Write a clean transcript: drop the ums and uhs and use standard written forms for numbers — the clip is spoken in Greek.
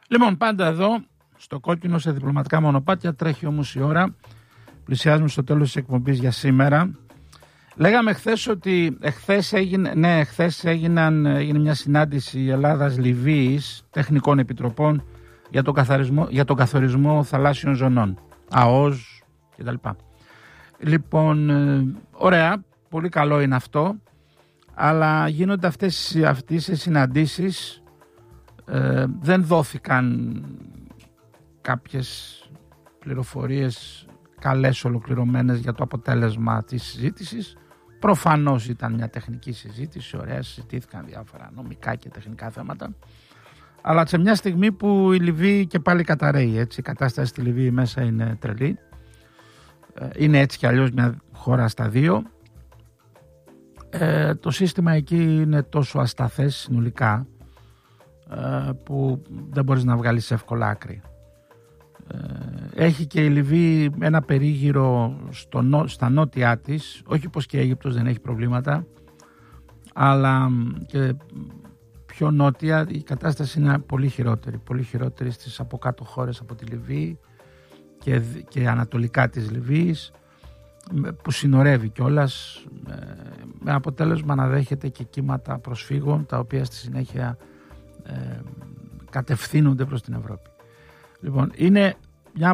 Λοιπόν, πάντα εδώ, στο κόκκινο, σε διπλωματικά μονοπάτια, τρέχει όμως η ώρα. Πλησιάζουμε στο τέλος της εκπομπής για σήμερα. Λέγαμε χθες ότι χθες έγινε μια συνάντηση Ελλάδας-Λιβύης τεχνικών επιτροπών για τον καθορισμό θαλάσσιων ζωνών, ΑΟΣ κτλ. Λοιπόν, ωραία, πολύ καλό είναι αυτό, αλλά γίνονται αυτές οι συναντήσεις, δεν δόθηκαν κάποιες πληροφορίες καλές, ολοκληρωμένες για το αποτέλεσμα της συζήτησης. Προφανώς ήταν μια τεχνική συζήτηση, ωραία, συζητήθηκαν διάφορα νομικά και τεχνικά θέματα, αλλά σε μια στιγμή που η Λιβύη και πάλι καταραίει, έτσι, η κατάσταση στη Λιβύη μέσα είναι τρελή, είναι έτσι κι αλλιώς μια χώρα στα δύο, το σύστημα εκεί είναι τόσο ασταθές συνολικά, που δεν μπορείς να βγάλεις εύκολα άκρη. Έχει και η Λιβύη ένα περίγυρο στα νότια της, όχι πως και η Αίγυπτος δεν έχει προβλήματα, αλλά και πιο νότια η κατάσταση είναι πολύ χειρότερη στις από κάτω χώρες από τη Λιβύη και ανατολικά της Λιβύης, που συνορεύει κιόλας, με αποτέλεσμα να δέχεται και κύματα προσφύγων, τα οποία στη συνέχεια κατευθύνονται προς την Ευρώπη. Λοιπόν, είναι